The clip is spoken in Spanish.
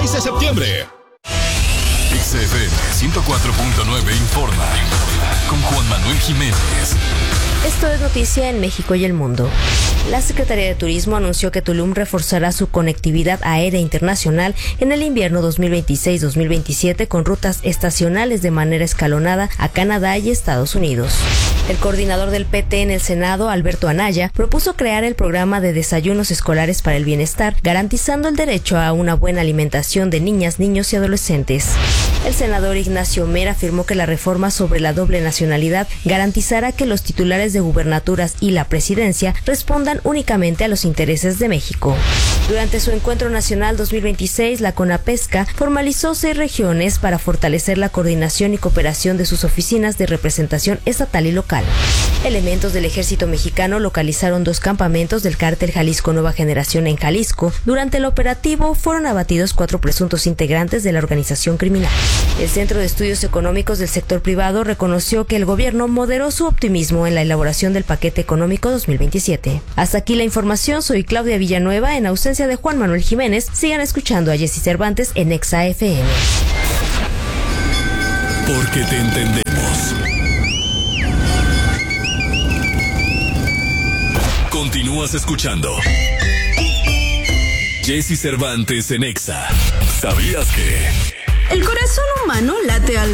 16 de septiembre. XFM 104.9 informa con Juan Manuel Jiménez. Esto es noticia en México y el mundo. La Secretaría de Turismo anunció que Tulum reforzará su conectividad aérea internacional en el invierno 2026-2027 con rutas estacionales de manera escalonada a Canadá y Estados Unidos. El coordinador del PT en el Senado, Alberto Anaya, propuso crear el programa de desayunos escolares para el bienestar, garantizando el derecho a una buena alimentación de niñas, niños y adolescentes. El senador Ignacio Mer afirmó que la reforma sobre la doble nacionalidad garantizará que los titulares de gubernaturas y la presidencia respondan únicamente a los intereses de México. Durante su encuentro nacional 2026, la CONAPESCA formalizó 6 regiones para fortalecer la coordinación y cooperación de sus oficinas de representación estatal y local. Elementos del ejército mexicano localizaron 2 campamentos del cártel Jalisco Nueva Generación en Jalisco. Durante el operativo fueron abatidos 4 presuntos integrantes de la organización criminal. El Centro de Estudios Económicos del Sector Privado reconoció que el gobierno moderó su optimismo en la elaboración del paquete económico 2027. Hasta aquí la información, soy Claudia Villanueva, en ausencia de Juan Manuel Jiménez. Sigan escuchando a Jessy Cervantes en Exa FM. Porque te entendemos. Continúas escuchando Jessy Cervantes en Exa. ¿Sabías que? El corazón humano late al